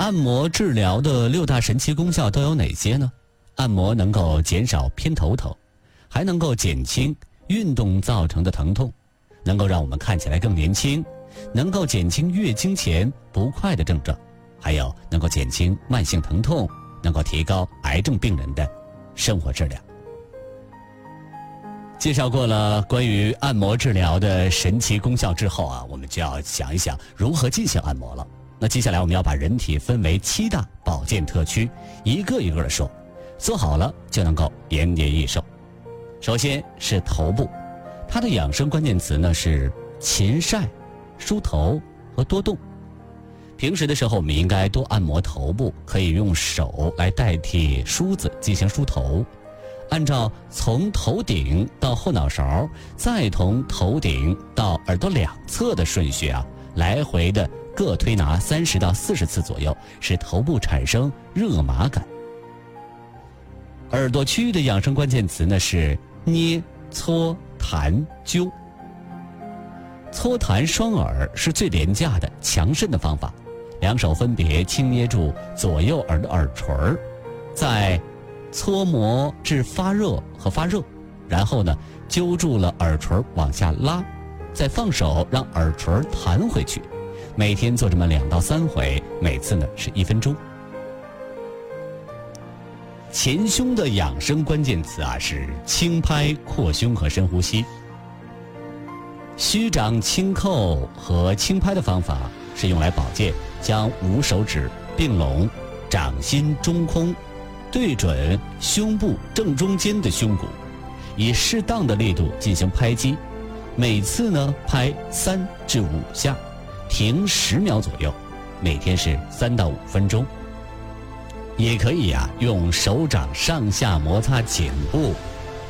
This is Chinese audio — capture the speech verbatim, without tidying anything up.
按摩治疗的六大神奇功效都有哪些呢？按摩能够减少偏头疼，还能够减轻运动造成的疼痛，能够让我们看起来更年轻，能够减轻月经前不快的症状，还有能够减轻慢性疼痛，能够提高癌症病人的生活质量。介绍过了关于按摩治疗的神奇功效之后啊，我们就要想一想如何进行按摩了。那接下来我们要把人体分为七大保健特区，一个一个的说，做好了就能够延年益寿。首先是头部，它的养生关键词呢是勤晒、梳头和多动。平时的时候我们应该多按摩头部，可以用手来代替梳子进行梳头，按照从头顶到后脑勺，再从头顶到耳朵两侧的顺序啊，来回的各推拿三十到四十次左右，使头部产生热麻感。耳朵区域的养生关键词呢是捏、搓、弹、灸。搓弹双耳是最廉价的强肾的方法，两手分别轻捏住左右耳的耳垂，再搓摩至发热和发热，然后呢揪住了耳垂往下拉，再放手让耳垂弹回去。每天做这么两到三回，每次呢是一分钟。前胸的养生关键词啊是轻拍、扩胸和深呼吸。虚掌轻扣和轻拍的方法是用来保健，将五手指并拢，掌心中空，对准胸部正中间的胸骨，以适当的力度进行拍击，每次呢拍三至五下，停十秒左右，每天是三到五分钟。也可以啊，用手掌上下摩擦颈部，